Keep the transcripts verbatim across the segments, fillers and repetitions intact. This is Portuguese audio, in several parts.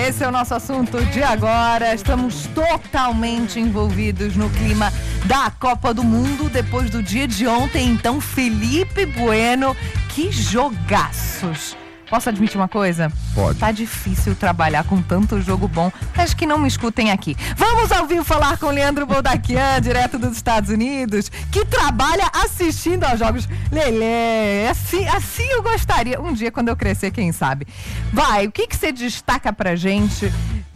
esse é o nosso assunto de agora. Estamos totalmente envolvidos no clima da Copa do Mundo depois do dia de ontem. Então, Felipe Bueno, que jogaços! Posso admitir uma coisa? Pode. Tá difícil trabalhar com tanto jogo bom. Acho que não me escutem aqui. Vamos ao vivo falar com Leandro Boldaquian, direto dos Estados Unidos, que trabalha assistindo aos jogos. Lelê, assim, assim eu gostaria. Um dia, quando eu crescer, quem sabe. Vai, o que que você destaca pra gente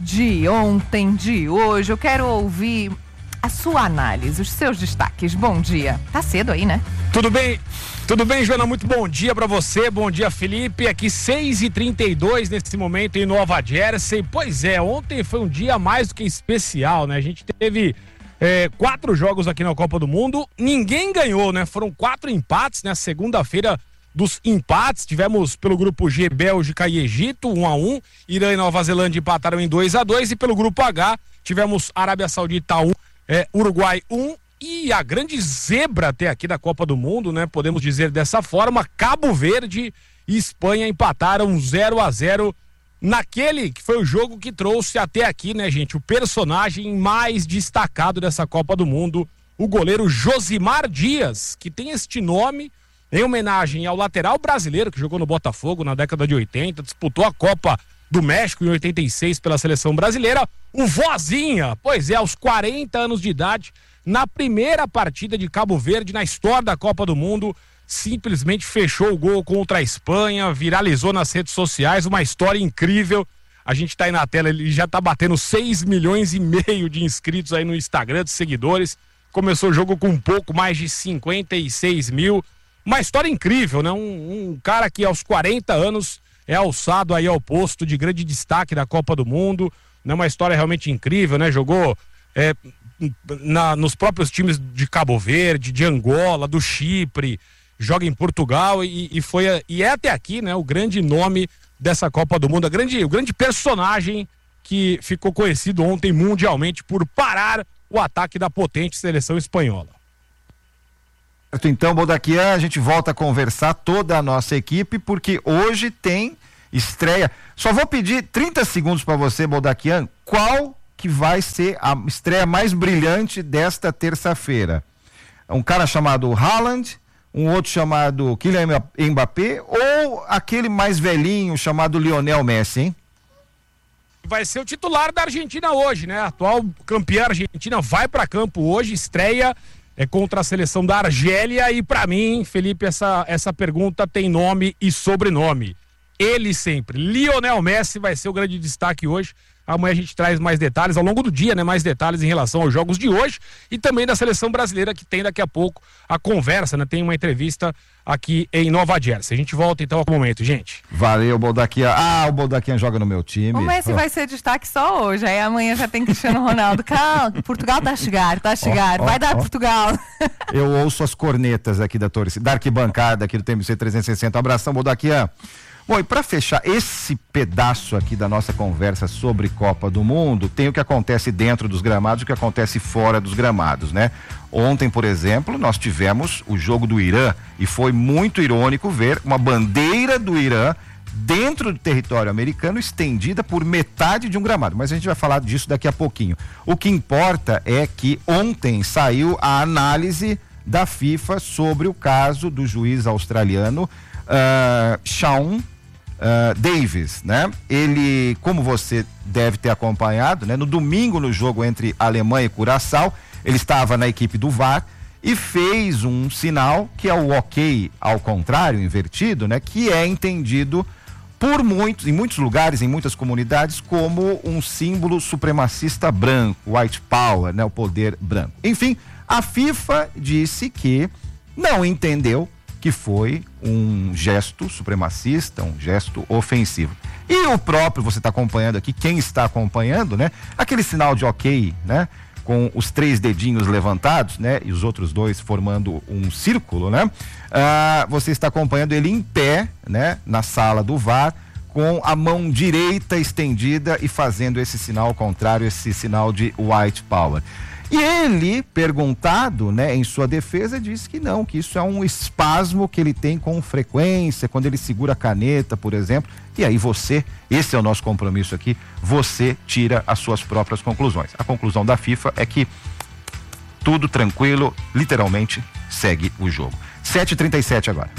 de ontem, de hoje? Eu quero ouvir a sua análise, os seus destaques. Bom dia. Tá cedo aí, né? Tudo bem? Tudo bem, Joana? Muito bom dia pra você, bom dia, Felipe. Aqui seis e trinta e dois nesse momento em Nova Jersey. Pois é, ontem foi um dia mais do que especial, né? A gente teve é, quatro jogos aqui na Copa do Mundo, ninguém ganhou, né? Foram quatro empates, né? Segunda-feira dos empates, tivemos pelo grupo G, Bélgica e Egito, um a um, Irã e Nova Zelândia empataram em dois a dois, e pelo grupo H tivemos Arábia Saudita um, é, Uruguai um, e a grande zebra até aqui da Copa do Mundo, né? Podemos dizer dessa forma, Cabo Verde e Espanha empataram zero a zero naquele que foi o jogo que trouxe até aqui, né, gente, o personagem mais destacado dessa Copa do Mundo, o goleiro Josimar Dias, que tem este nome em homenagem ao lateral brasileiro que jogou no Botafogo na década de oitenta, disputou a Copa do México em oitenta e seis pela seleção brasileira, o Vozinha, pois é, aos quarenta anos de idade, na primeira partida de Cabo Verde na história da Copa do Mundo, simplesmente fechou o gol contra a Espanha, viralizou nas redes sociais, uma história incrível. A gente tá aí na tela, ele já tá batendo seis milhões e meio de inscritos aí no Instagram, de seguidores. Começou o jogo com um pouco mais de cinquenta e seis mil. Uma história incrível, né? Um, um cara que aos quarenta anos é alçado aí ao posto de grande destaque da Copa do Mundo, né? Uma história realmente incrível, né? Jogou é, na, nos próprios times de Cabo Verde, de Angola, do Chipre, joga em Portugal e, e foi e é até aqui, né? O grande nome dessa Copa do Mundo, a grande, o grande personagem que ficou conhecido ontem mundialmente por parar o ataque da potente seleção espanhola. Então, Boldaquian, a gente volta a conversar, toda a nossa equipe, porque hoje tem estreia. Só vou pedir trinta segundos para você, Boldaquian, qual que vai ser a estreia mais brilhante desta terça-feira? Um cara chamado Haaland, um outro chamado Kylian Mbappé ou aquele mais velhinho chamado Lionel Messi, hein? Vai ser o titular da Argentina hoje, né? A atual campeã argentina vai para campo hoje, estreia é contra a seleção da Argélia, e para mim, Felipe, essa, essa pergunta tem nome e sobrenome. Ele sempre, Lionel Messi, vai ser o grande destaque hoje. Amanhã a gente traz mais detalhes, ao longo do dia, né? Mais detalhes em relação aos jogos de hoje e também da seleção brasileira, que tem daqui a pouco a conversa, né? Tem uma entrevista aqui em Nova Jersey. A gente volta então ao momento, gente. Valeu, Boldaquian. Ah, o Boldaquian joga no meu time. O Messi oh. vai ser destaque só hoje, aí amanhã já tem Cristiano Ronaldo. Calma, Portugal tá a chegar, tá a chegar, oh, oh, vai dar oh. Portugal. Eu ouço as cornetas aqui da torcida, da arquibancada aqui do T M C trezentos e sessenta. Abração, Boldaquian. Bom, e para fechar esse pedaço aqui da nossa conversa sobre Copa do Mundo, tem o que acontece dentro dos gramados e o que acontece fora dos gramados, né? Ontem, por exemplo, nós tivemos o jogo do Irã e foi muito irônico ver uma bandeira do Irã dentro do território americano estendida por metade de um gramado, mas a gente vai falar disso daqui a pouquinho. O que importa é que ontem saiu a análise da FIFA sobre o caso do juiz australiano uh, Sean Uh, Davis, né? Ele, como você deve ter acompanhado, né? No domingo, no jogo entre Alemanha e Curaçao, ele estava na equipe do V A R e fez um sinal que é o ok ao contrário, invertido, né? Que é entendido por muitos, em muitos lugares, em muitas comunidades, como um símbolo supremacista branco, white power, né? O poder branco. Enfim, a FIFA disse que não entendeu que foi um gesto supremacista, um gesto ofensivo. E o próprio, você está acompanhando aqui, quem está acompanhando, né? Aquele sinal de ok, né? Com os três dedinhos levantados, né? E os outros dois formando um círculo, né? Ah, você está acompanhando ele em pé, né? Na sala do V A R, com a mão direita estendida e fazendo esse sinal contrário, esse sinal de white power. E ele, perguntado, né, em sua defesa, disse que não, que isso é um espasmo que ele tem com frequência, quando ele segura a caneta, por exemplo. E aí você, esse é o nosso compromisso aqui, você tira as suas próprias conclusões. A conclusão da FIFA é que tudo tranquilo, literalmente segue o jogo. sete e trinta e sete agora.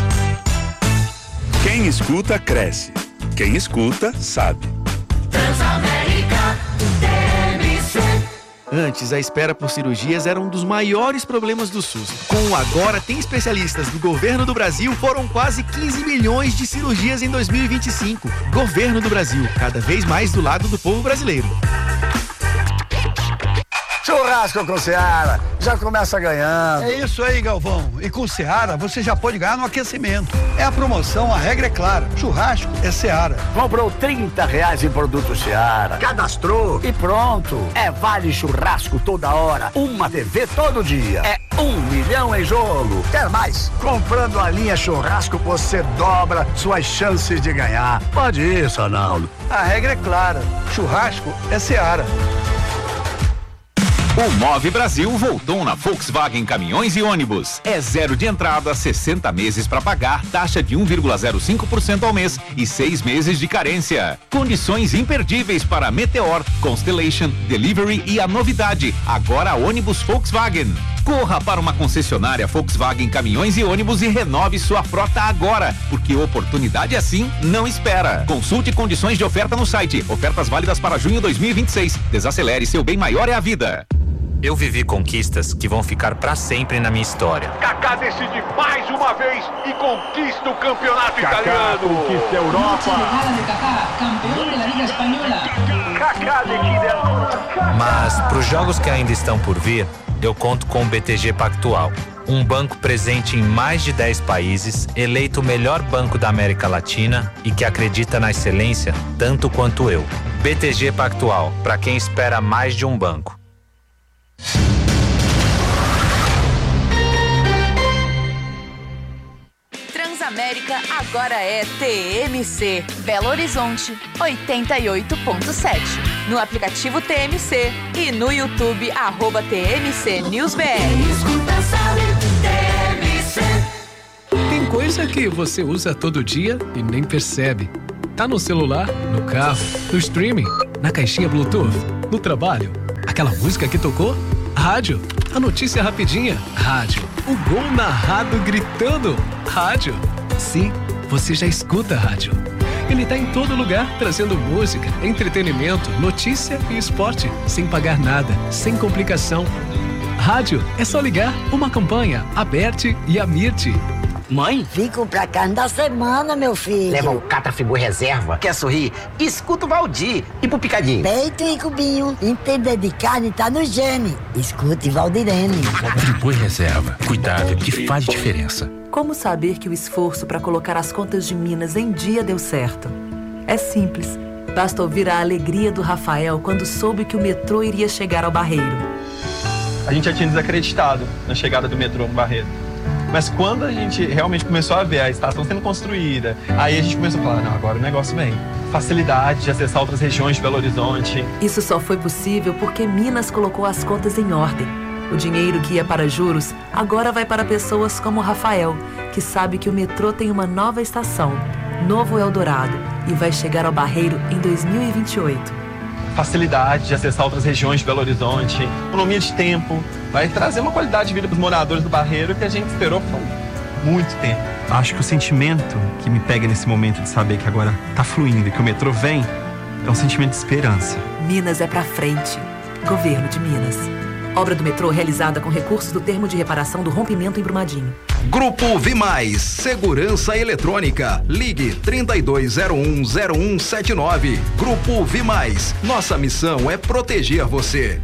Quem escuta, cresce. Quem escuta, sabe. Transamérica T M C. Antes, a espera por cirurgias era um dos maiores problemas do SUS. Com o Agora Tem Especialistas do Governo do Brasil, foram quase quinze milhões de cirurgias em dois mil e vinte e cinco. Governo do Brasil, cada vez mais do lado do povo brasileiro. Churrasco com Seara, já começa ganhando. É isso aí, Galvão. E com Seara, você já pode ganhar no aquecimento. É a promoção, a regra é clara. Churrasco é Seara. Comprou trinta reais em produto Seara, cadastrou e pronto. É vale churrasco toda hora, uma T V todo dia. É um milhão em jogo. Quer mais? Comprando a linha churrasco, você dobra suas chances de ganhar. Pode ir, Sonaldo. A regra é clara. Churrasco é Seara. O Move Brasil voltou na Volkswagen Caminhões e Ônibus. É zero de entrada, sessenta meses para pagar, taxa de um vírgula zero cinco por cento ao mês e seis meses de carência. Condições imperdíveis para Meteor, Constellation, Delivery e a novidade, agora ônibus Volkswagen. Corra para uma concessionária Volkswagen Caminhões e Ônibus e renove sua frota agora, porque oportunidade assim não espera. Consulte condições de oferta no site. Ofertas válidas para junho de dois mil e vinte e seis. Desacelere, seu bem maior é a vida. Eu vivi conquistas que vão ficar pra sempre na minha história. Kaká decide mais uma vez e conquista o campeonato Kaká italiano. Conquista a Europa. Mas pros jogos que ainda estão por vir, eu conto com o B T G Pactual. Um banco presente em mais de dez países, eleito o melhor banco da América Latina e que acredita na excelência tanto quanto eu. B T G Pactual, para quem espera mais de um banco. Transamérica agora é T M C, Belo Horizonte, oitenta e oito ponto sete. No aplicativo T M C e no YouTube, arroba T M C News B R. Escuta, sabe, T M C. Tem coisa que você usa todo dia e nem percebe. Tá no celular, no carro, no streaming, na caixinha Bluetooth, no trabalho. Aquela música que tocou? Rádio. A notícia rapidinha? Rádio. O gol narrado gritando? Rádio. Sim, você já escuta rádio. Ele tá em todo lugar, trazendo música, entretenimento, notícia e esporte, sem pagar nada, sem complicação. Rádio é só ligar uma campanha, Aberte e Amirte. Mãe? Fico pra carne da semana, meu filho. Leva um Catrafigu reserva. Quer sorrir? Escuta o Valdir. E pro picadinho? Peito e cubinho. Entender de carne tá no gene. Escute Valdirene. Friboi reserva. Cuidado que faz diferença. Como saber que o esforço para colocar as contas de Minas em dia deu certo? É simples. Basta ouvir a alegria do Rafael quando soube que o metrô iria chegar ao Barreiro. A gente já tinha desacreditado na chegada do metrô no Barreiro. Mas quando a gente realmente começou a ver a estação sendo construída, aí a gente começou a falar, não, agora o negócio vem. Facilidade de acessar outras regiões de Belo Horizonte. Isso só foi possível porque Minas colocou as contas em ordem. O dinheiro que ia para juros agora vai para pessoas como o Rafael, que sabe que o metrô tem uma nova estação, Novo Eldorado, e vai chegar ao Barreiro em dois mil e vinte e oito. Facilidade de acessar outras regiões de Belo Horizonte, economia de tempo, vai trazer uma qualidade de vida para os moradores do Barreiro que a gente esperou por muito tempo. Acho que o sentimento que me pega nesse momento de saber que agora tá fluindo e que o metrô vem, é um sentimento de esperança. Minas é pra frente. Governo de Minas. Obra do metrô realizada com recursos do termo de reparação do rompimento em Brumadinho. Grupo Vimais, Segurança Eletrônica. Ligue trinta e dois zero um zero um sete nove. Grupo Vimais. Nossa missão é proteger você.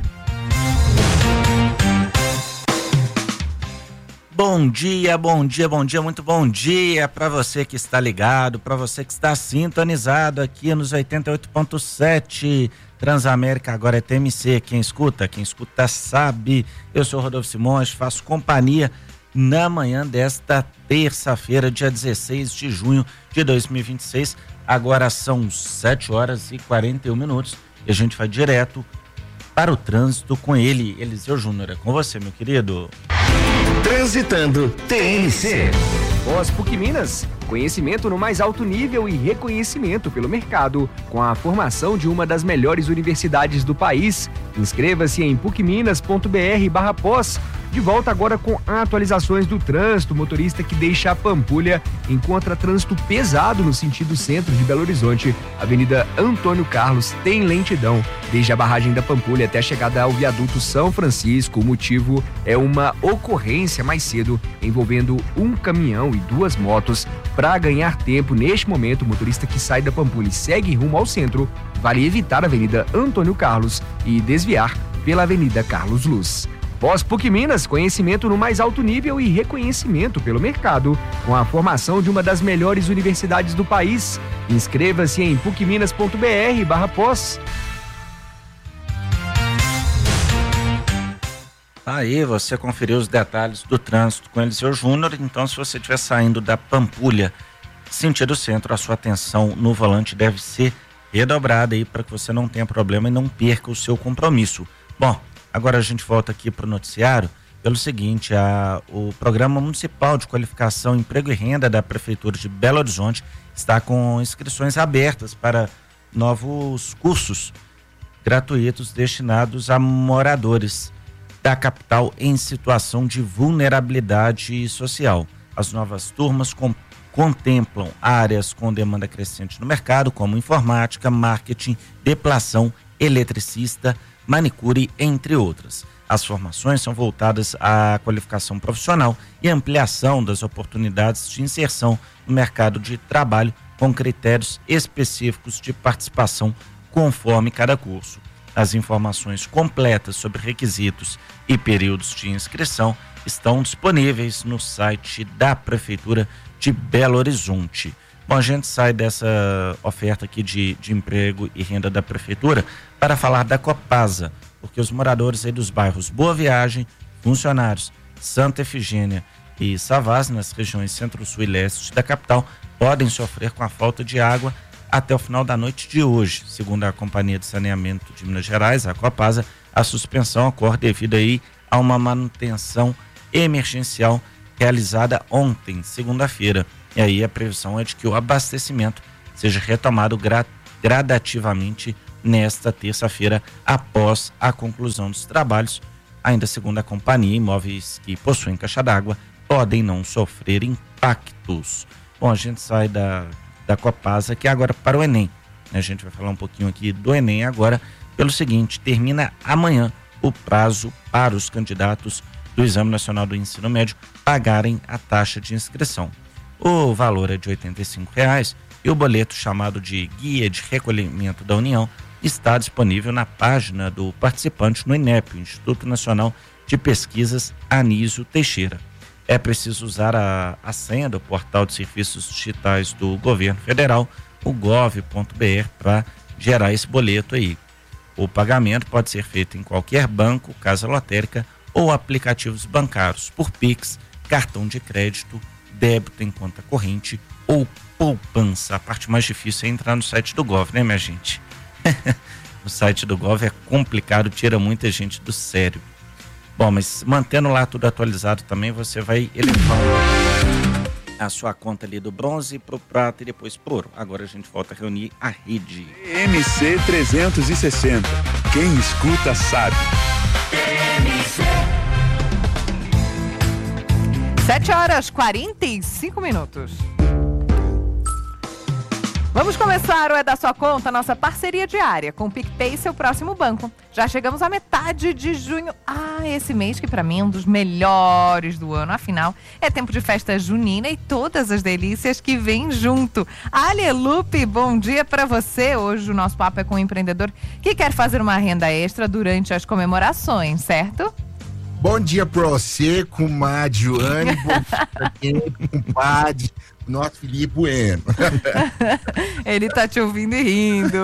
Bom dia, bom dia, bom dia, muito bom dia para você que está ligado, para você que está sintonizado aqui nos oitenta e oito ponto sete. Transamérica agora é T M C. Quem escuta, quem escuta sabe. Eu sou Rodolfo Simões, faço companhia na manhã desta terça-feira, dia dezesseis de junho de dois mil e vinte e seis. Agora são sete horas e quarenta e um minutos e a gente vai direto para o trânsito com ele, Eliseu Júnior. É com você, meu querido. Transitando T N C. Pós PUC Minas, conhecimento no mais alto nível e reconhecimento pelo mercado, com a formação de uma das melhores universidades do país. Inscreva-se em pucminas ponto br barra pós. De volta agora com atualizações do trânsito. O motorista que deixa a Pampulha encontra trânsito pesado no sentido centro de Belo Horizonte. Avenida Antônio Carlos tem lentidão desde a barragem da Pampulha até a chegada ao viaduto São Francisco. O motivo é uma ocorrência mais cedo envolvendo um caminhão e duas motos. Para ganhar tempo, neste momento, o motorista que sai da Pampulha e segue rumo ao centro vale evitar a Avenida Antônio Carlos e desviar pela Avenida Carlos Luz. Pós PUC Minas, conhecimento no mais alto nível e reconhecimento pelo mercado, com a formação de uma das melhores universidades do país. Inscreva-se em pucminas ponto br barra pós. Aí você conferiu os detalhes do trânsito com Eliseu Júnior. Então, se você estiver saindo da Pampulha, sentido centro, a sua atenção no volante deve ser redobrada aí para que você não tenha problema e não perca o seu compromisso. Bom, agora a gente volta aqui para o noticiário pelo seguinte: a, o Programa Municipal de Qualificação, Emprego e Renda da Prefeitura de Belo Horizonte está com inscrições abertas para novos cursos gratuitos destinados a moradores da capital em situação de vulnerabilidade social. As novas turmas com, contemplam áreas com demanda crescente no mercado, como informática, marketing, depilação, eletricista, manicure, entre outras. As formações são voltadas à qualificação profissional e ampliação das oportunidades de inserção no mercado de trabalho com critérios específicos de participação conforme cada curso. As informações completas sobre requisitos e períodos de inscrição estão disponíveis no site da Prefeitura de Belo Horizonte. Bom, a gente sai dessa oferta aqui de, de emprego e renda da Prefeitura para falar da Copasa, porque os moradores aí dos bairros Boa Viagem, Funcionários, Santa Efigênia e Savassi, nas regiões centro-sul e leste da capital, podem sofrer com a falta de água até o final da noite de hoje. Segundo a Companhia de Saneamento de Minas Gerais, a Copasa, a suspensão ocorre devido aí a uma manutenção emergencial realizada ontem, segunda-feira. E aí a previsão é de que o abastecimento seja retomado gra- gradativamente nesta terça-feira, após a conclusão dos trabalhos. Ainda segundo a companhia, imóveis que possuem caixa d'água podem não sofrer impactos. Bom, a gente sai da da Copasa aqui agora para o Enem. A gente vai falar um pouquinho aqui do Enem agora pelo seguinte: termina amanhã o prazo para os candidatos do Exame Nacional do Ensino Médio pagarem a taxa de inscrição. O valor é de oitenta e cinco reais e o boleto, chamado de Guia de Recolhimento da União, está disponível na página do participante no INEP, Instituto Nacional de Pesquisas Anísio Teixeira. É preciso usar a, a senha do Portal de Serviços Digitais do Governo Federal, o gov ponto br, para gerar esse boleto aí. O pagamento pode ser feito em qualquer banco, casa lotérica ou aplicativos bancários, por Pix, cartão de crédito, débito em conta corrente ou poupança. A parte mais difícil é entrar no site do Gov, né, minha gente? O site do Gov é complicado, tira muita gente do sério. Bom, mas mantendo lá tudo atualizado também, você vai elevando a sua conta ali do bronze pro prata e depois pro ouro. Agora a gente volta a reunir a rede. T M C trezentos e sessenta. Quem escuta sabe. sete horas e quarenta e cinco minutos. Vamos começar o É da Sua Conta, nossa parceria diária com o PicPay, seu próximo banco. Já chegamos à metade de junho. Ah, esse mês que para mim é um dos melhores do ano. Afinal, é tempo de festa junina e todas as delícias que vêm junto. Alelupe, bom dia para você. Hoje o nosso papo é com um empreendedor que quer fazer uma renda extra durante as comemorações, certo? Bom dia pra você, comadre Joane, bom dia, compadre, nosso Felipe Bueno. Ele tá te ouvindo e rindo.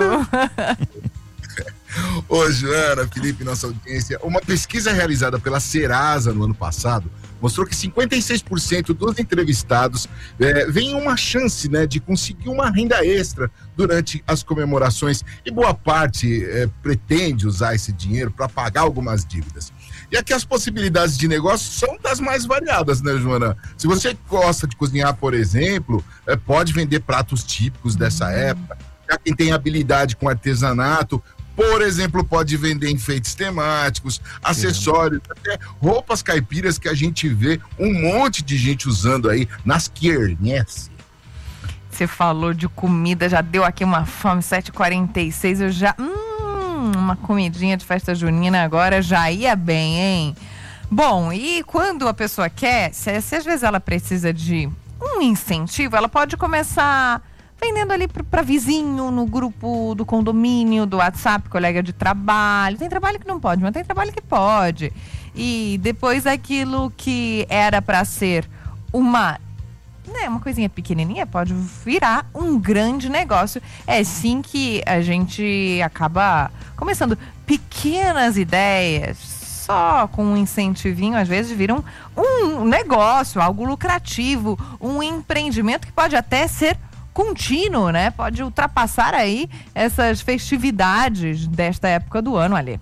Ô, Joana, Felipe, nossa audiência, uma pesquisa realizada pela Serasa no ano passado mostrou que cinquenta e seis por cento dos entrevistados é, veem uma chance, né, de conseguir uma renda extra durante as comemorações e boa parte é, pretende usar esse dinheiro para pagar algumas dívidas. E aqui as possibilidades de negócio são das mais variadas, né, Joana? Se você gosta de cozinhar, por exemplo, é, pode vender pratos típicos dessa época. Já quem tem habilidade com artesanato, por exemplo, pode vender enfeites temáticos, acessórios, é. até roupas caipiras que a gente vê um monte de gente usando aí nas quermesses. Você falou de comida, já deu aqui uma fome, sete e quarenta e seis, eu já... Hum, uma comidinha de festa junina agora já ia bem, hein? Bom, e quando a pessoa quer, se, se às vezes ela precisa de um incentivo, ela pode começar vendendo ali para vizinho, no grupo do condomínio, do WhatsApp, colega de trabalho. Tem trabalho que não pode, mas tem trabalho que pode. E depois aquilo que era para ser uma... né, uma coisinha pequenininha pode virar um grande negócio. É assim que a gente acaba começando pequenas ideias, só com um incentivinho, às vezes viram um negócio, algo lucrativo, um empreendimento que pode até ser contínuo, né? Pode ultrapassar aí essas festividades desta época do ano, Alê.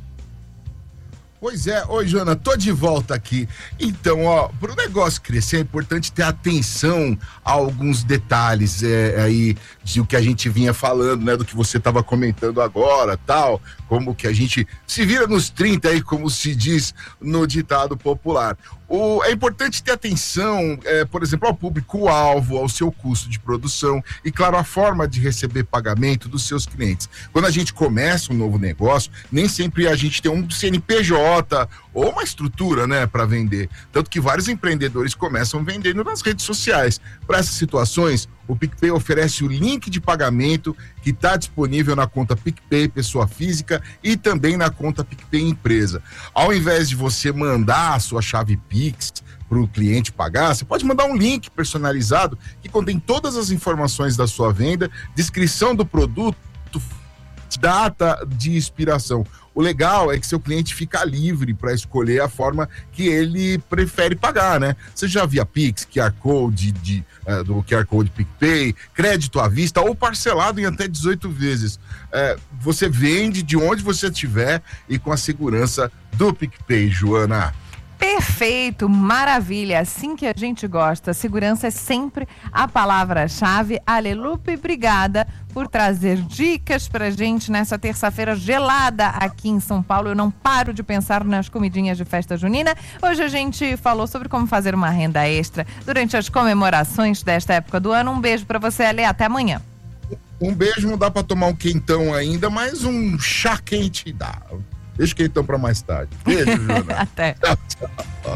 Pois é, oi, Joana, tô de volta aqui. Então, ó, para o negócio crescer é importante ter atenção a alguns detalhes é, aí de o que a gente vinha falando, né, do que você estava comentando agora, tal, como que a gente se vira nos trinta aí, como se diz no ditado popular. O, é importante ter atenção, é, por exemplo, ao público-alvo, ao seu custo de produção e, claro, a forma de receber pagamento dos seus clientes. Quando a gente começa um novo negócio, nem sempre a gente tem um C N P J ou uma estrutura, né, para vender. Tanto que vários empreendedores começam vendendo nas redes sociais. Para essas situações, o PicPay oferece o link de pagamento que está disponível na conta PicPay Pessoa Física e também na conta PicPay Empresa. Ao invés de você mandar a sua chave Pix para o cliente pagar, você pode mandar um link personalizado que contém todas as informações da sua venda, descrição do produto, data de expiração. O legal é que seu cliente fica livre para escolher a forma que ele prefere pagar, né? Seja via Pix, Q R Code de, uh, do Q R Code PicPay, crédito à vista ou parcelado em até dezoito vezes. Uh, você vende de onde você estiver e com a segurança do PicPay, Joana. Perfeito, maravilha, assim que a gente gosta. Segurança é sempre a palavra-chave. Alelupe, obrigada por trazer dicas pra gente nessa terça-feira gelada aqui em São Paulo. Eu não paro de pensar nas comidinhas de festa junina. Hoje a gente falou sobre como fazer uma renda extra durante as comemorações desta época do ano. Um beijo pra você, Ale, até amanhã. Um beijo, não dá pra tomar um quentão ainda, mas um chá quente dá. Deixa o quentão pra mais tarde. Beijo, Joana. Até. Tchau, tchau.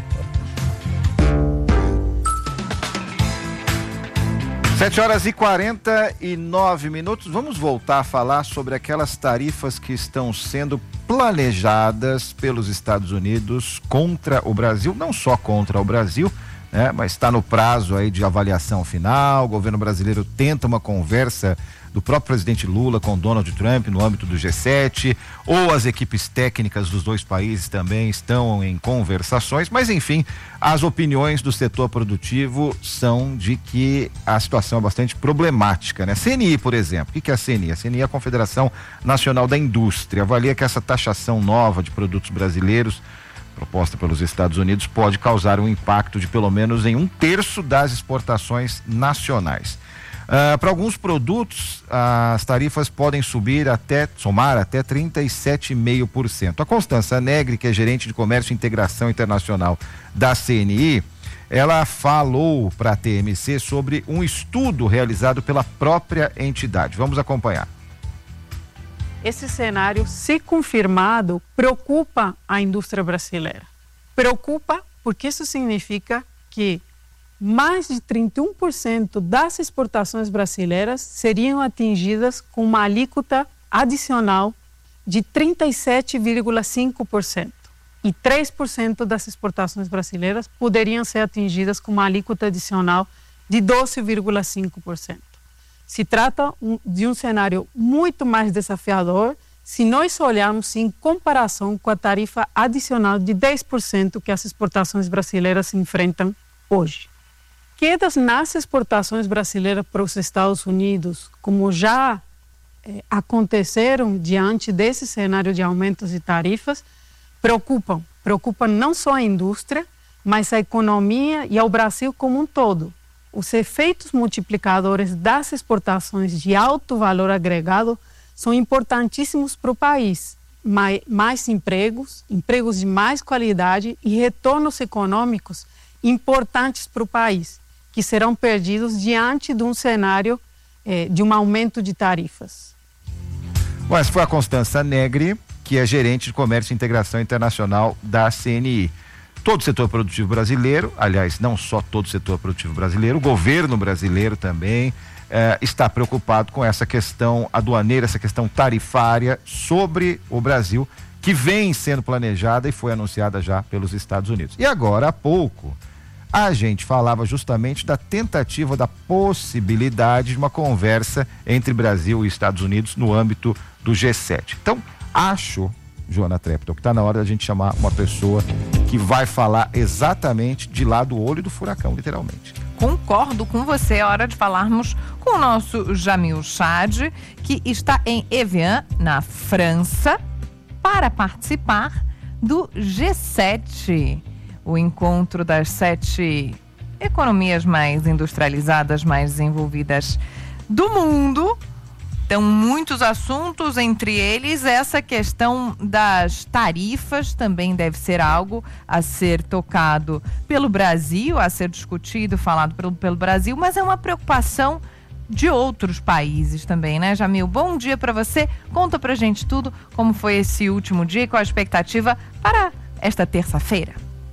sete horas e quarenta e nove minutos. Vamos voltar a falar sobre aquelas tarifas que estão sendo planejadas pelos Estados Unidos contra o Brasil, não só contra o Brasil, né, mas está no prazo aí de avaliação final. O governo brasileiro tenta uma conversa do próprio presidente Lula com Donald Trump no âmbito do G sete, ou as equipes técnicas dos dois países também estão em conversações, mas enfim, as opiniões do setor produtivo são de que a situação é bastante problemática, né? C N I, por exemplo, o que é a C N I? A C N I é a Confederação Nacional da Indústria, avalia que essa taxação nova de produtos brasileiros proposta pelos Estados Unidos pode causar um impacto de pelo menos em um terço das exportações nacionais. Uh, para alguns produtos, as tarifas podem subir até, somar até trinta e sete vírgula cinco por cento. A Constança Negri, que é gerente de comércio e integração internacional da C N I, ela falou para a T M C sobre um estudo realizado pela própria entidade. Vamos acompanhar. Esse cenário, se confirmado, preocupa a indústria brasileira. Preocupa porque isso significa que mais de trinta e um por cento das exportações brasileiras seriam atingidas com uma alíquota adicional de trinta e sete vírgula cinco por cento. E três por cento das exportações brasileiras poderiam ser atingidas com uma alíquota adicional de doze vírgula cinco por cento. Se trata de um cenário muito mais desafiador, se nós olharmos em comparação com a tarifa adicional de dez por cento que as exportações brasileiras enfrentam hoje. Quedas nas exportações brasileiras para os Estados Unidos, como já eh, aconteceram diante desse cenário de aumentos de tarifas, preocupam. Preocupam não só a indústria, mas a economia e ao Brasil como um todo. Os efeitos multiplicadores das exportações de alto valor agregado são importantíssimos para o país. Mais, mais empregos, empregos de mais qualidade e retornos econômicos importantes para o país, que serão perdidos diante de um cenário eh, de um aumento de tarifas. Mas foi a Constança Negri, que é gerente de Comércio e Integração Internacional da C N I. Todo o setor produtivo brasileiro, aliás, não só todo o setor produtivo brasileiro, o governo brasileiro também eh, está preocupado com essa questão aduaneira, essa questão tarifária sobre o Brasil, que vem sendo planejada e foi anunciada já pelos Estados Unidos. E agora, há pouco, a gente falava justamente da tentativa, da possibilidade de uma conversa entre Brasil e Estados Unidos no âmbito do G sete. Então, acho, Joana Treptow, que está na hora da gente chamar uma pessoa que vai falar exatamente de lá do olho do furacão, literalmente. Concordo com você, é hora de falarmos com o nosso Jamil Chad, que está em Evian, na França, para participar do G sete, o encontro das sete economias mais industrializadas, mais desenvolvidas do mundo. Então, muitos assuntos, entre eles essa questão das tarifas também deve ser algo a ser tocado pelo Brasil, a ser discutido, falado pelo, pelo Brasil, mas é uma preocupação de outros países também, né, Jamil? Bom dia para você, conta pra gente tudo, como foi esse último dia e qual a expectativa para esta terça-feira.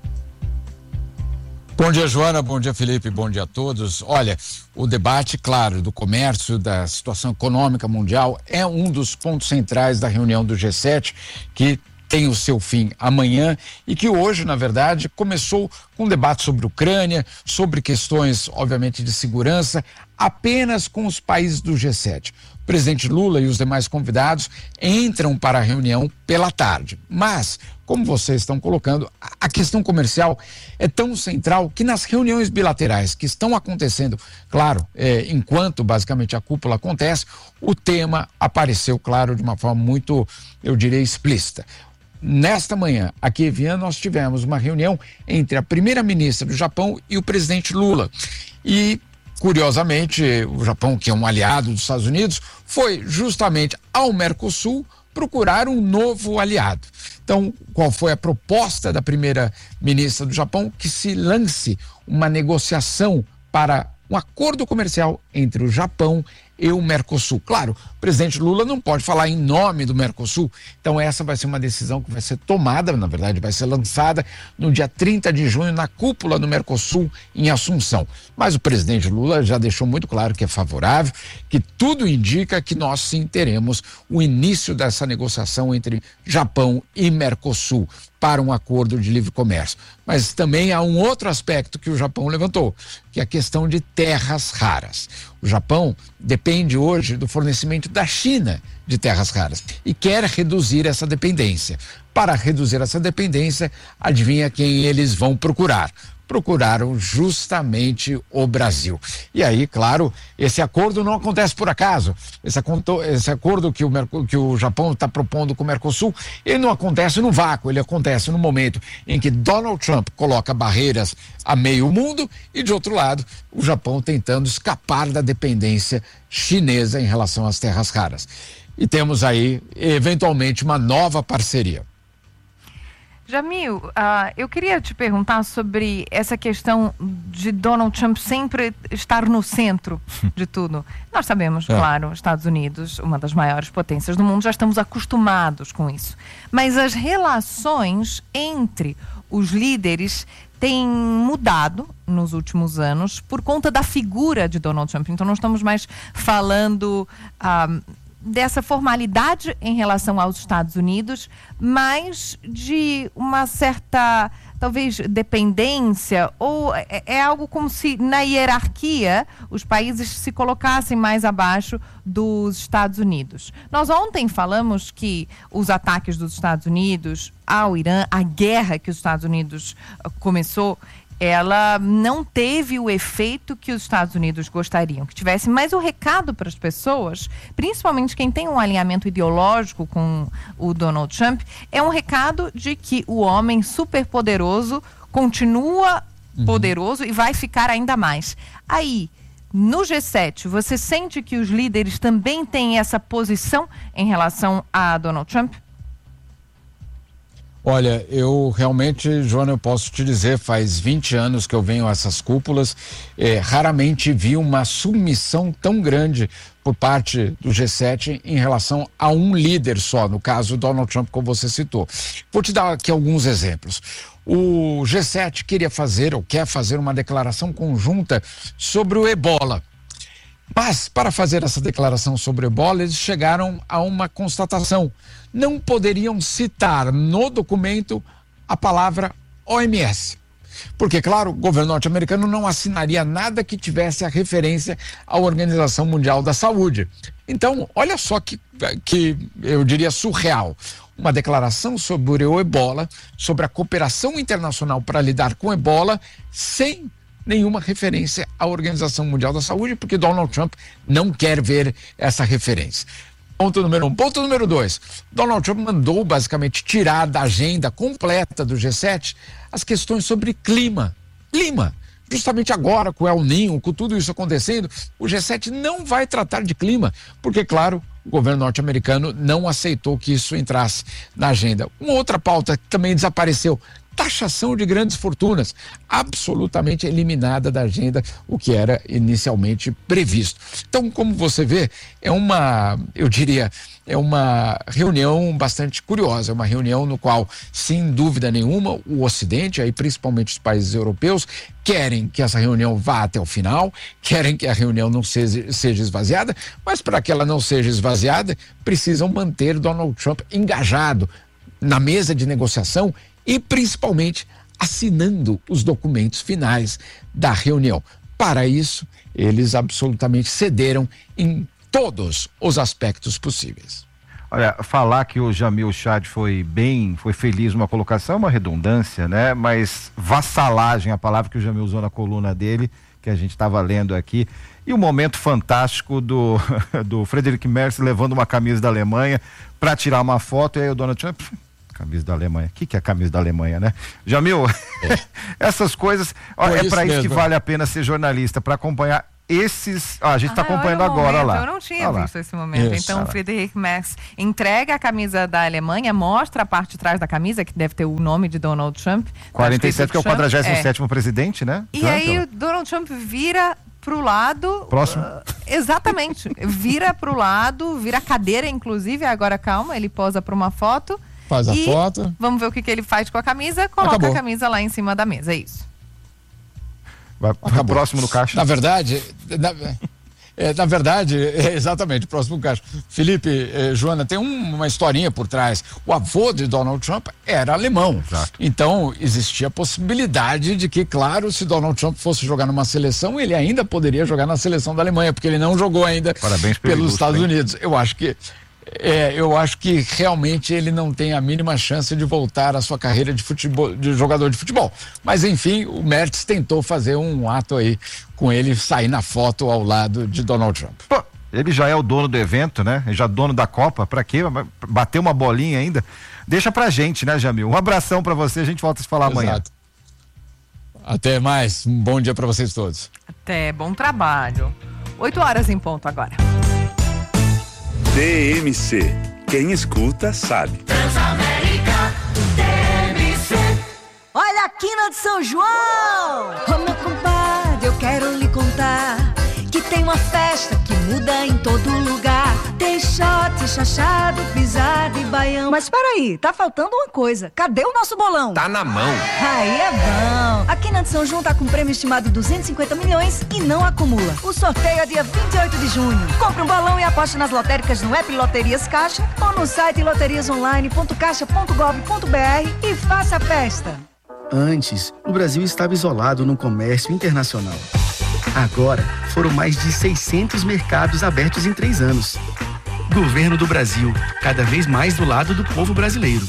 Bom dia, Joana, bom dia, Felipe, bom dia a todos. Olha, o debate, claro, do comércio, da situação econômica mundial é um dos pontos centrais da reunião do G sete, que tem o seu fim amanhã e que hoje, na verdade, começou com um debate sobre Ucrânia, sobre questões, obviamente, de segurança, apenas com os países do G sete. O presidente Lula e os demais convidados entram para a reunião pela tarde. Mas, como vocês estão colocando, a questão comercial é tão central que nas reuniões bilaterais que estão acontecendo, claro, é, enquanto basicamente a cúpula acontece, o tema apareceu, claro, de uma forma muito, eu diria, explícita. Nesta manhã, aqui em Evian, nós tivemos uma reunião entre a primeira-ministra do Japão e o presidente Lula. E, curiosamente, o Japão, que é um aliado dos Estados Unidos, foi justamente ao Mercosul procurar um novo aliado. Então, qual foi a proposta da primeira-ministra do Japão? Que se lance uma negociação para um acordo comercial entre o Japão e o Mercosul. Claro, o presidente Lula não pode falar em nome do Mercosul, então essa vai ser uma decisão que vai ser tomada, na verdade vai ser lançada no dia trinta de junho na cúpula do Mercosul em Assunção. Mas o presidente Lula já deixou muito claro que é favorável, que tudo indica que nós sim teremos o início dessa negociação entre Japão e Mercosul para um acordo de livre comércio. Mas também há um outro aspecto que o Japão levantou, que é a questão de terras raras. O Japão depende hoje do fornecimento da China de terras raras e quer reduzir essa dependência. Para reduzir essa dependência, adivinha quem eles vão procurar? Procuraram justamente o Brasil. E aí, claro, esse acordo não acontece por acaso. Esse, esse acordo que o, que o Japão está propondo com o Mercosul, ele não acontece no vácuo, ele acontece no momento em que Donald Trump coloca barreiras a meio mundo e, de outro lado, o Japão tentando escapar da dependência chinesa em relação às terras raras. E temos aí, eventualmente, uma nova parceria. Jamil, uh, eu queria te perguntar sobre essa questão de Donald Trump sempre estar no centro de tudo. Nós sabemos, é. claro, Estados Unidos, uma das maiores potências do mundo, já estamos acostumados com isso. Mas as relações entre os líderes têm mudado nos últimos anos por conta da figura de Donald Trump. Então não estamos mais falando Uh, dessa formalidade em relação aos Estados Unidos, mas de uma certa, talvez dependência, ou é, é algo como se na hierarquia os países se colocassem mais abaixo dos Estados Unidos. Nós ontem falamos que os ataques dos Estados Unidos ao Irã, a guerra que os Estados Unidos uh, começou, ela não teve o efeito que os Estados Unidos gostariam que tivesse, mas o recado para as pessoas, principalmente quem tem um alinhamento ideológico com o Donald Trump, é um recado de que o homem superpoderoso continua uhum. poderoso e vai ficar ainda mais. Aí, no G sete, você sente que os líderes também têm essa posição em relação a Donald Trump? Olha, eu realmente, Joana, eu posso te dizer, faz vinte anos que eu venho a essas cúpulas, eh, raramente vi uma submissão tão grande por parte do G sete em relação a um líder só, no caso Donald Trump, como você citou. Vou te dar aqui alguns exemplos. O G sete queria fazer, ou quer fazer, uma declaração conjunta sobre o ebola. Mas, para fazer essa declaração sobre o ebola, eles chegaram a uma constatação. Não poderiam citar no documento a palavra O M S. Porque, claro, o governo norte-americano não assinaria nada que tivesse a referência à Organização Mundial da Saúde. Então, olha só que, que eu diria surreal. Uma declaração sobre o ebola, sobre a cooperação internacional para lidar com o ebola, sem nenhuma referência à Organização Mundial da Saúde, porque Donald Trump não quer ver essa referência. Ponto número um. Ponto número dois. Donald Trump mandou basicamente tirar da agenda completa do G sete as questões sobre clima. Clima. Justamente agora, com o El Niño, com tudo isso acontecendo, o G sete não vai tratar de clima, porque, claro, o governo norte-americano não aceitou que isso entrasse na agenda. Uma outra pauta que também desapareceu: taxação de grandes fortunas, absolutamente eliminada da agenda, o que era inicialmente previsto. Então, como você vê, é uma, eu diria, é uma reunião bastante curiosa, é uma reunião no qual, sem dúvida nenhuma, o Ocidente, aí principalmente os países europeus, querem que essa reunião vá até o final, querem que a reunião não seja, seja esvaziada, mas para que ela não seja esvaziada, precisam manter Donald Trump engajado na mesa de negociação e principalmente assinando os documentos finais da reunião. Para isso, eles absolutamente cederam em todos os aspectos possíveis. Olha, falar que o Jamil Chad foi bem, foi feliz numa colocação é uma redundância, né? Mas vassalagem, a palavra que o Jamil usou na coluna dele, que a gente estava lendo aqui, e o momento fantástico do, do Friedrich Merz levando uma camisa da Alemanha para tirar uma foto, e aí o Donald Trump... Camisa da Alemanha. O que, que é a camisa da Alemanha, né? Jamil, é. essas coisas, ó, é para isso que vale a pena ser jornalista, para acompanhar esses. Ó, a gente está ah, acompanhando agora, momento, lá. Eu não tinha olha visto lá. esse momento. Isso, então, o Friedrich Merz entrega a camisa da Alemanha, mostra a parte de trás da camisa, que deve ter o nome de Donald Trump. quarenta e sete, que é o quadragésimo sétimo é. presidente, né? E Trump, aí, o Donald Trump vira pro lado. Próximo. Uh, exatamente. Vira pro lado, vira a cadeira, inclusive. Agora, calma, ele posa para uma foto. Faz a e foto. Vamos ver o que, que ele faz com a camisa. Coloca Acabou. a camisa lá em cima da mesa, é isso. Vai pro próximo no caixa. Na verdade, na, é, na verdade, é exatamente, próximo no caixa. Felipe, eh, Joana, tem um, uma historinha por trás. O avô de Donald Trump era alemão. Exato. Então, existia a possibilidade de que, claro, se Donald Trump fosse jogar numa seleção, ele ainda poderia jogar na seleção da Alemanha, porque ele não jogou ainda Parabéns pelos Estados hein? Unidos. Eu acho que É, eu acho que realmente ele não tem a mínima chance de voltar à sua carreira de futebol, de jogador de futebol. Mas enfim, o Merz tentou fazer um ato aí com ele sair na foto ao lado de Donald Trump. Pô, ele já é o dono do evento, né? Ele já é dono da Copa, pra quê? Bater uma bolinha ainda? Deixa pra gente, né, Jamil? Um abração pra você, a gente volta a se falar Exato. amanhã. Até mais, um bom dia pra vocês todos. Até, bom trabalho. Oito horas em ponto agora. T M C. Quem escuta sabe. Transamérica T M C. Olha a quina de São João! Ô meu compadre, eu quero lhe contar que tem uma festa que muda em todo lugar. Tem shot, chachado, pisado e baião. Mas peraí, tá faltando uma coisa. Cadê o nosso bolão? Tá na mão. Aí é bom. A Quina de São João tá com um prêmio estimado de duzentos e cinquenta milhões e não acumula. O sorteio é dia vinte e oito de junho. Compre um bolão e aposte nas lotéricas no app Loterias Caixa ou no site loterias online ponto caixa ponto gov ponto br e faça a festa. Antes, o Brasil estava isolado no comércio internacional. Agora, foram mais de seiscentos mercados abertos em três anos. Governo do Brasil, cada vez mais do lado do povo brasileiro.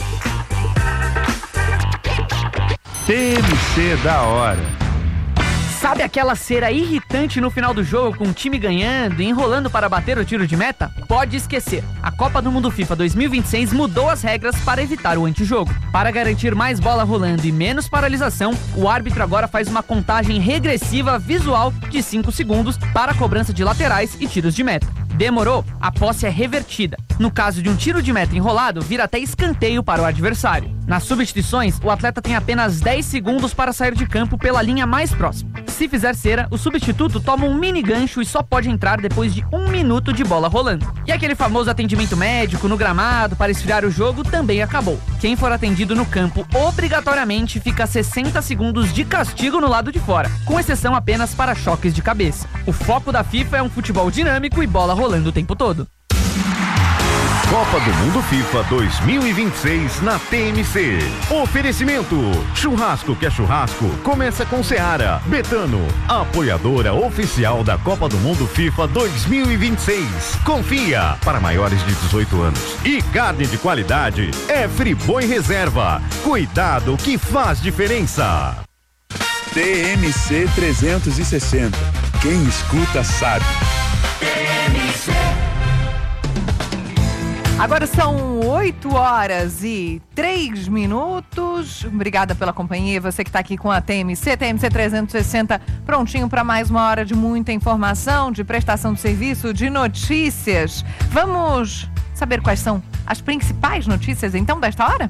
T M C da hora. Sabe aquela cera irritante no final do jogo com o time ganhando e enrolando para bater o tiro de meta? Pode esquecer. A Copa do Mundo FIFA dois mil e vinte e seis mudou as regras para evitar o antijogo. Para garantir mais bola rolando e menos paralisação, o árbitro agora faz uma contagem regressiva visual de cinco segundos para a cobrança de laterais e tiros de meta. Demorou? A posse é revertida. No caso de um tiro de meta enrolado, vira até escanteio para o adversário. Nas substituições, o atleta tem apenas dez segundos para sair de campo pela linha mais próxima. Se fizer cera, o substituto toma um mini gancho e só pode entrar depois de um minuto de bola rolando. E aquele famoso atendimento médico no gramado para esfriar o jogo também acabou. Quem for atendido no campo obrigatoriamente fica sessenta segundos de castigo no lado de fora, com exceção apenas para choques de cabeça. O foco da FIFA é um futebol dinâmico e bola rolando o tempo todo. Copa do Mundo FIFA dois mil e vinte e seis na T M C. Oferecimento: churrasco que é churrasco, começa com Seara. Betano, apoiadora oficial da Copa do Mundo FIFA dois mil e vinte e seis. Confia, para maiores de dezoito anos. E carne de qualidade é Friboi Reserva. Cuidado que faz diferença. T M C trezentos e sessenta. Quem escuta sabe. T M C. Agora são oito horas e três minutos. Obrigada pela companhia. Você que está aqui com a T M C, T M C trezentos e sessenta, prontinho para mais uma hora de muita informação, de prestação de serviço, de notícias. Vamos saber quais são as principais notícias, então, desta hora?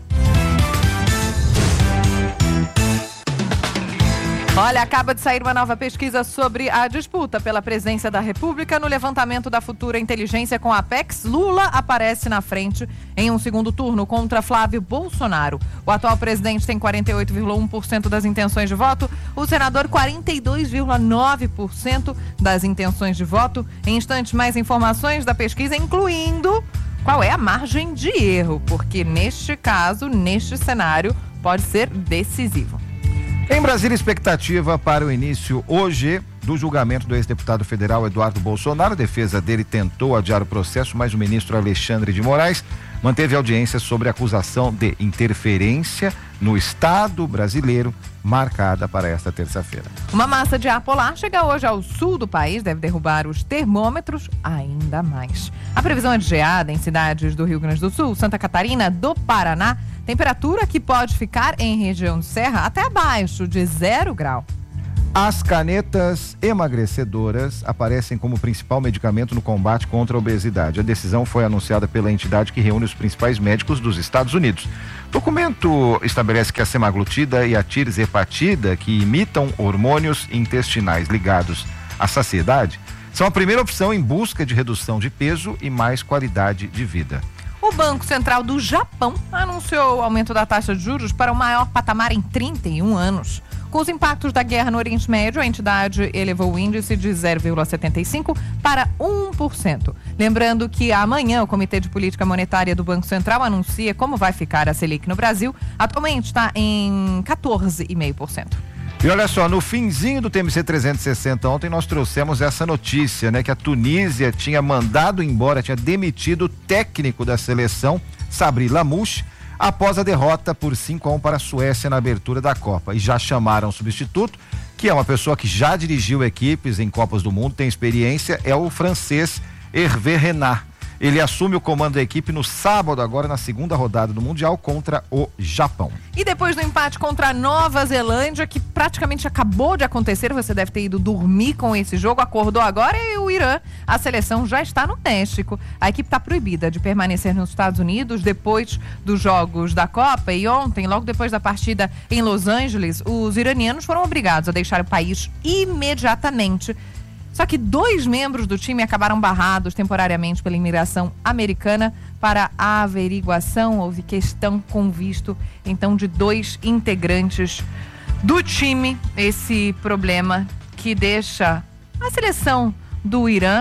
Olha, acaba de sair uma nova pesquisa sobre a disputa pela presidência da República. No levantamento da futura inteligência com a Apex, Lula aparece na frente em um segundo turno contra Flávio Bolsonaro. O atual presidente tem quarenta e oito vírgula um por cento das intenções de voto, o senador quarenta e dois vírgula nove por cento das intenções de voto. Em instantes, mais informações da pesquisa, incluindo qual é a margem de erro, porque neste caso, neste cenário, pode ser decisivo. Em Brasília, expectativa para o início hoje do julgamento do ex-deputado federal Eduardo Bolsonaro. A defesa dele tentou adiar o processo, mas o ministro Alexandre de Moraes manteve audiência sobre a acusação de interferência no Estado brasileiro, marcada para esta terça-feira. Uma massa de ar polar chega hoje ao sul do país, deve derrubar os termômetros ainda mais. A previsão é de geada em cidades do Rio Grande do Sul, Santa Catarina, do Paraná. Temperatura que pode ficar em região de serra até abaixo de zero grau. As canetas emagrecedoras aparecem como principal medicamento no combate contra a obesidade. A decisão foi anunciada pela entidade que reúne os principais médicos dos Estados Unidos. O documento estabelece que a semaglutida e a tirzepatida, que imitam hormônios intestinais ligados à saciedade, são a primeira opção em busca de redução de peso e mais qualidade de vida. O Banco Central do Japão anunciou o aumento da taxa de juros para o maior patamar em trinta e um anos. Com os impactos da guerra no Oriente Médio, a entidade elevou o índice de zero vírgula setenta e cinco para um por cento. Lembrando que amanhã o Comitê de Política Monetária do Banco Central anuncia como vai ficar a Selic no Brasil. Atualmente está em quatorze vírgula cinco por cento. E olha só, no finzinho do T M C trezentos e sessenta ontem nós trouxemos essa notícia, né? Que a Tunísia tinha mandado embora, tinha demitido o técnico da seleção, Sabri Lamouche, após a derrota por cinco a um para a Suécia na abertura da Copa. E já chamaram o substituto, que é uma pessoa que já dirigiu equipes em Copas do Mundo, tem experiência, é o francês Hervé Renard. Ele assume o comando da equipe no sábado, agora na segunda rodada do Mundial contra o Japão. E depois do empate contra a Nova Zelândia, que praticamente acabou de acontecer, você deve ter ido dormir com esse jogo, acordou agora e o Irã, a seleção já está no México. A equipe está proibida de permanecer nos Estados Unidos depois dos jogos da Copa e ontem, logo depois da partida em Los Angeles, os iranianos foram obrigados a deixar o país imediatamente. Só que dois membros do time acabaram barrados temporariamente pela imigração americana para a averiguação. Houve questão com visto, então, de dois integrantes do time. Esse problema que deixa a seleção do Irã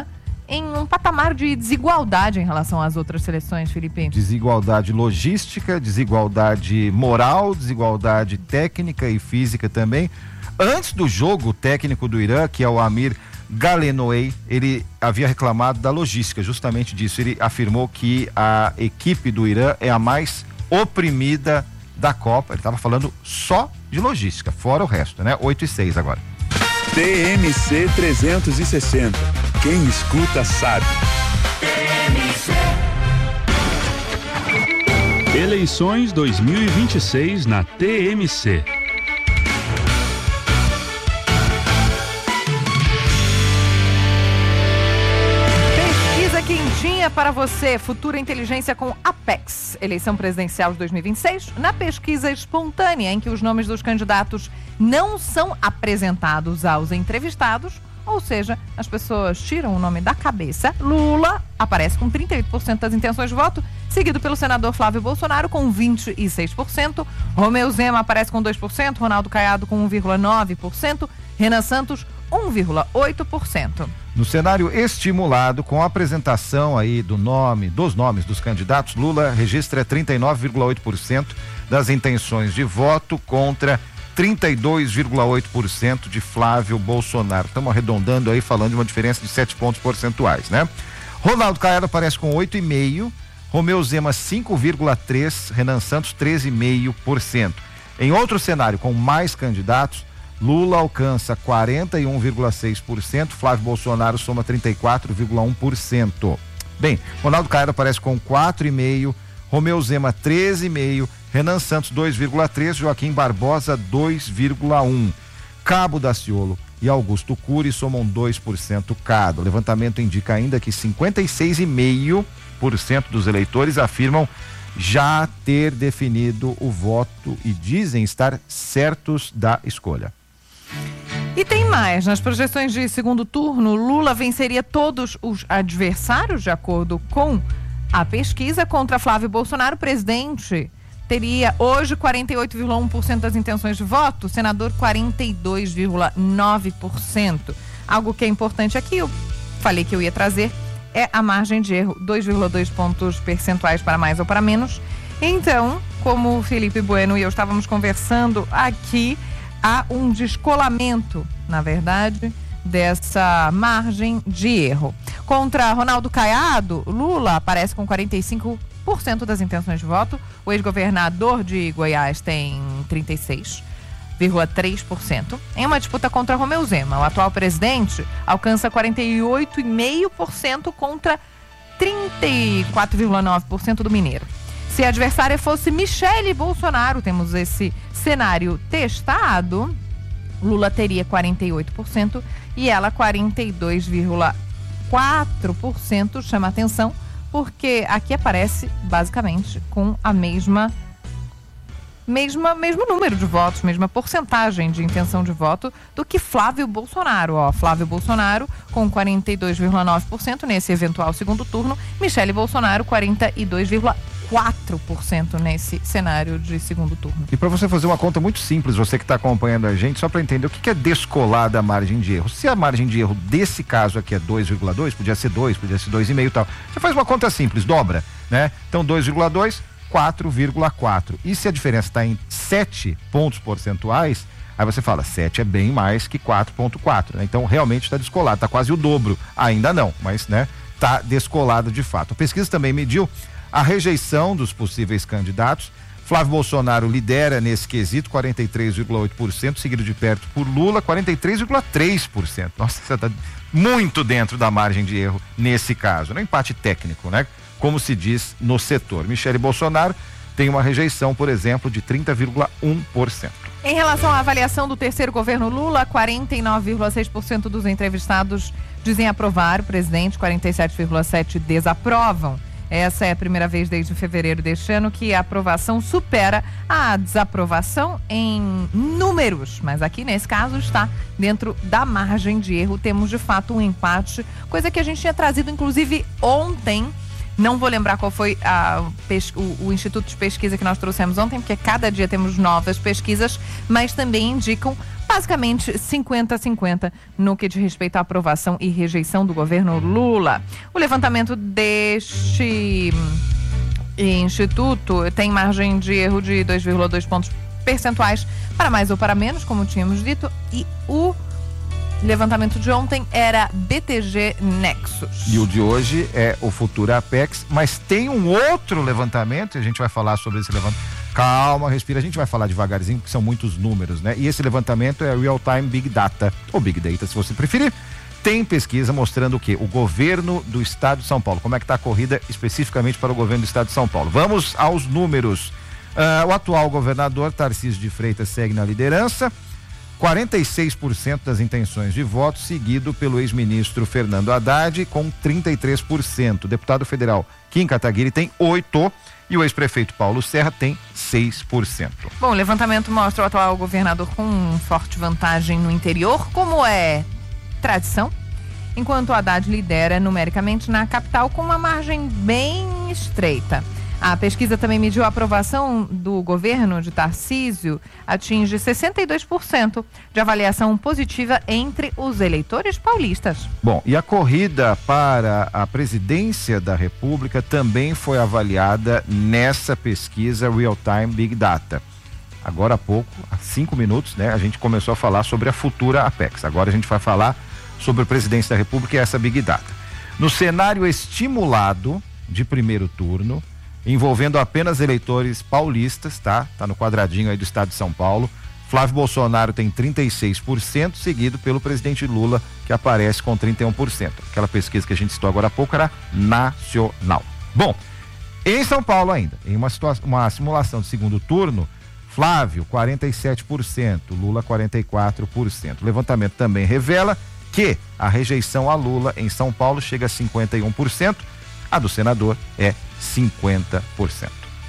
em um patamar de desigualdade em relação às outras seleções, Felipe. Desigualdade logística, desigualdade moral, desigualdade técnica e física também. Antes do jogo, o técnico do Irã, que é o Amir Galenoei, ele havia reclamado da logística, justamente disso. Ele afirmou que a equipe do Irã é a mais oprimida da Copa. Ele estava falando só de logística, fora o resto, né? oito e seis agora. T M C trezentos e sessenta. Quem escuta sabe. Eleições dois mil e vinte e seis na T M C. Pesquisa quentinha para você, Futura Inteligência com Apex. Eleição presidencial de dois mil e vinte e seis, na pesquisa espontânea em que os nomes dos candidatos não são apresentados aos entrevistados, ou seja, as pessoas tiram o nome da cabeça. Lula aparece com trinta e oito por cento das intenções de voto, seguido pelo senador Flávio Bolsonaro com vinte e seis por cento, Romeu Zema aparece com dois por cento, Ronaldo Caiado com um vírgula nove por cento, Renan Santos um vírgula oito por cento. No cenário estimulado, com a apresentação aí do nome, dos nomes dos candidatos, Lula registra trinta e nove vírgula oito por cento das intenções de voto contra trinta e dois vírgula oito por cento de Flávio Bolsonaro. Estamos arredondando aí, falando de uma diferença de sete pontos percentuais, né? Ronaldo Caiado aparece com oito vírgula cinco por cento, Romeu Zema cinco vírgula três por cento, Renan Santos treze vírgula cinco por cento. Em outro cenário, com mais candidatos, Lula alcança quarenta e um vírgula seis por cento, Flávio Bolsonaro soma trinta e quatro vírgula um por cento. Bem, Ronaldo Caiado aparece com quatro vírgula cinco por cento, Romeu Zema treze vírgula cinco por cento, Renan Santos dois vírgula três por cento, Joaquim Barbosa dois vírgula um por cento. Cabo Daciolo e Augusto Cury somam dois por cento cada. O levantamento indica ainda que cinquenta e seis vírgula cinco por cento dos eleitores afirmam já ter definido o voto e dizem estar certos da escolha. E tem mais, nas projeções de segundo turno, Lula venceria todos os adversários, de acordo com a pesquisa. Contra Flávio Bolsonaro, o presidente teria hoje quarenta e oito vírgula um por cento das intenções de voto, o senador quarenta e dois vírgula nove por cento. Algo que é importante aqui, eu falei que eu ia trazer, é a margem de erro, dois vírgula dois pontos percentuais para mais ou para menos. Então, como o Felipe Bueno e eu estávamos conversando aqui, há um descolamento, na verdade, dessa margem de erro. Contra Ronaldo Caiado, Lula aparece com quarenta e cinco por cento das intenções de voto. O ex-governador de Goiás tem trinta e seis vírgula três por cento. Em uma disputa contra Romeu Zema, o atual presidente alcança quarenta e oito vírgula cinco por cento contra trinta e quatro vírgula nove por cento do mineiro. Se a adversária fosse Michele Bolsonaro, temos esse cenário testado, Lula teria quarenta e oito por cento e ela quarenta e dois vírgula quatro por cento. Chama atenção porque aqui aparece basicamente com a mesma mesma mesmo número de votos, mesma porcentagem de intenção de voto do que Flávio Bolsonaro. Ó, Flávio Bolsonaro com quarenta e dois vírgula nove por cento nesse eventual segundo turno, Michele Bolsonaro quarenta e dois vírgula quatro por cento nesse cenário de segundo turno. E para você fazer uma conta muito simples, você que está acompanhando a gente, só para entender o que, que é descolar da margem de erro. Se a margem de erro desse caso aqui é dois vírgula dois, podia ser dois, podia ser dois vírgula cinco e tal. Você faz uma conta simples, dobra, né? Então dois vírgula dois, quatro vírgula quatro. E se a diferença está em sete pontos percentuais, aí você fala, sete é bem mais que quatro vírgula quatro, né? Então realmente está descolado, está quase o dobro. Ainda não, mas né, está descolado de fato. A pesquisa também mediu a rejeição dos possíveis candidatos. Flávio Bolsonaro lidera nesse quesito, quarenta e três vírgula oito por cento, seguido de perto por Lula, quarenta e três vírgula três por cento. Nossa, você está muito dentro da margem de erro nesse caso, no empate técnico, né? Como se diz no setor. Michele Bolsonaro tem uma rejeição, por exemplo, de trinta vírgula um por cento. Em relação à avaliação do terceiro governo Lula, quarenta e nove vírgula seis por cento dos entrevistados dizem aprovar o presidente, quarenta e sete vírgula sete por cento desaprovam. Essa é a primeira vez desde fevereiro deste ano que a aprovação supera a desaprovação em números, mas aqui nesse caso está dentro da margem de erro. Temos de fato um empate, coisa que a gente tinha trazido inclusive ontem Não vou lembrar qual foi a, o, o Instituto de Pesquisa que nós trouxemos ontem, porque cada dia temos novas pesquisas, mas também indicam basicamente cinquenta a cinquenta no que diz respeito à aprovação e rejeição do governo Lula. O levantamento deste instituto tem margem de erro de dois vírgula dois pontos percentuais para mais ou para menos, como tínhamos dito, e o levantamento de ontem era B T G Nexus. E o de hoje é o Futura Apex, mas tem um outro levantamento, e a gente vai falar sobre esse levantamento. Calma, respira, a gente vai falar devagarzinho, porque são muitos números, né? E esse levantamento é Real Time Big Data, ou Big Data, se você preferir. Tem pesquisa mostrando o quê? O governo do estado de São Paulo. Como é que está a corrida especificamente para o governo do estado de São Paulo? Vamos aos números. Uh, o atual governador, Tarcísio de Freitas, segue na liderança. quarenta e seis por cento das intenções de voto, seguido pelo ex-ministro Fernando Haddad, com trinta e três por cento. O deputado federal Kim Kataguiri tem oito por cento e o ex-prefeito Paulo Serra tem seis por cento. Bom, o levantamento mostra o atual governador com forte vantagem no interior, como é tradição, enquanto o Haddad lidera numericamente na capital com uma margem bem estreita. A pesquisa também mediu a aprovação do governo de Tarcísio, atinge sessenta e dois por cento de avaliação positiva entre os eleitores paulistas. Bom, e a corrida para a presidência da República também foi avaliada nessa pesquisa Real Time Big Data. Agora há pouco, há cinco minutos, né, a gente começou a falar sobre a futura Apex. Agora a gente vai falar sobre a presidência da República e essa Big Data. No cenário estimulado de primeiro turno, envolvendo apenas eleitores paulistas, tá? Tá no quadradinho aí do estado de São Paulo. Flávio Bolsonaro tem trinta e seis por cento, seguido pelo presidente Lula, que aparece com trinta e um por cento. Aquela pesquisa que a gente citou agora há pouco era nacional. Bom, em São Paulo ainda, em uma, situação, uma simulação de segundo turno, Flávio, quarenta e sete por cento, Lula, quarenta e quatro por cento. O levantamento também revela que a rejeição a Lula em São Paulo chega a cinquenta e um por cento, a do senador é cinquenta por cento.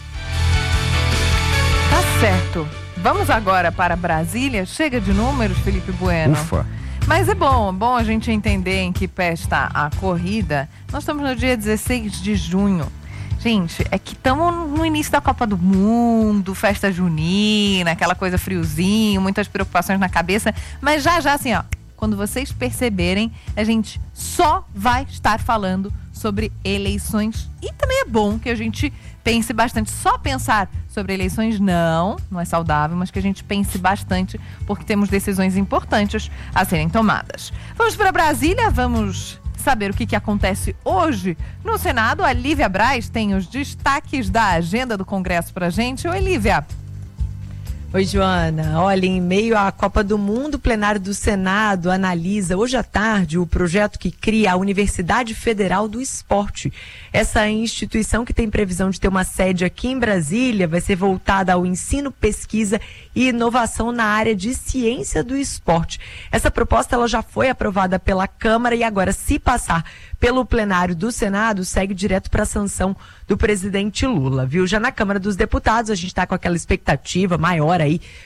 Tá certo. Vamos agora para Brasília. Chega de números, Felipe Bueno. Ufa. Mas é bom, bom a gente entender em que pé está a corrida. Nós estamos no dia dezesseis de junho. Gente, é que estamos no início da Copa do Mundo, festa junina, aquela coisa friozinho, muitas preocupações na cabeça. Mas já, já assim, ó, quando vocês perceberem, a gente só vai estar falando sobre eleições. E também é bom que a gente pense bastante. Só pensar sobre eleições não, não é saudável, mas que a gente pense bastante, porque temos decisões importantes a serem tomadas. Vamos para Brasília, vamos saber o que, que acontece hoje no Senado. A Lívia Braz tem os destaques da agenda do Congresso pra gente. Oi, Lívia. Oi, Joana. Olha, em meio à Copa do Mundo, o plenário do Senado analisa hoje à tarde o projeto que cria a Universidade Federal do Esporte. Essa instituição, que tem previsão de ter uma sede aqui em Brasília, vai ser voltada ao ensino, pesquisa e inovação na área de ciência do esporte. Essa proposta ela já foi aprovada pela Câmara e agora, se passar pelo plenário do Senado, segue direto para a sanção do presidente Lula, viu? Já na Câmara dos Deputados, a gente está com aquela expectativa maior aí